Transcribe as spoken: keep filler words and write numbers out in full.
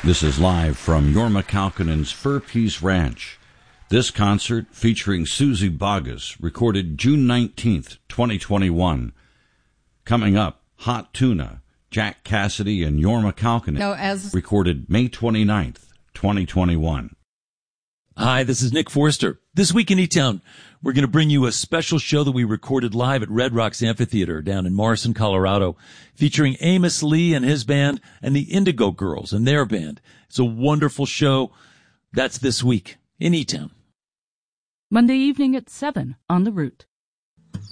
This is live from Jorma Kaukonen's Fur Peace Ranch. This concert, featuring Suzy Bogguss, recorded June nineteenth, twenty twenty-one. Coming up, Hot Tuna, Jack Cassidy and Jorma Kaukonen, no, as... recorded May twenty-ninth, twenty twenty-one. Hi, this is Nick Forster. This week in E-Town, we're going to bring you a special show that we recorded live at Red Rocks Amphitheater down in Morrison, Colorado, featuring Amos Lee and his band and the Indigo Girls and their band. It's a wonderful show. That's this week in E-Town. Monday evening at seven on The Root.